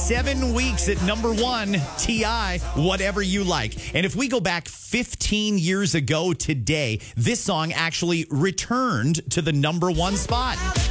7 weeks at number one, T.I., Whatever You Like. And if we go back 15 years ago today, this song actually returned to the number one spot.